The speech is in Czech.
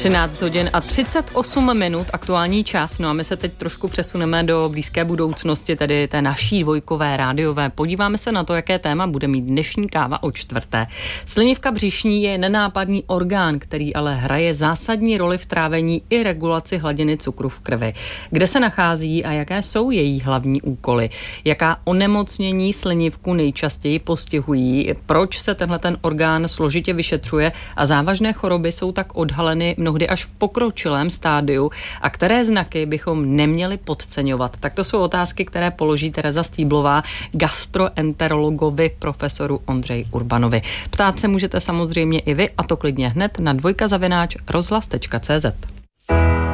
13 hodin a 38 minut, aktuální čas. No a my se teď trošku přesuneme do blízké budoucnosti, tedy té naší dvojkové rádiové. Podíváme se na to, jaké téma bude mít dnešní káva o čtvrté. Slinivka břišní je nenápadný orgán, který ale hraje zásadní roli v trávení i regulaci hladiny cukru v krvi. Kde se nachází a jaké jsou její hlavní úkoly? Jaká onemocnění slinivku nejčastěji postihují? Proč se tenhle orgán složitě vyšetřuje a závažné choroby jsou tak odhaleny mnohdy až v pokročilém stádiu a které znaky bychom neměli podceňovat? Tak to jsou otázky, které položí Tereza Stýblová gastroenterologovi profesoru Ondřeji Urbanovi. Ptát se můžete samozřejmě i vy, a to klidně hned na dvojka@rozhlas.cz.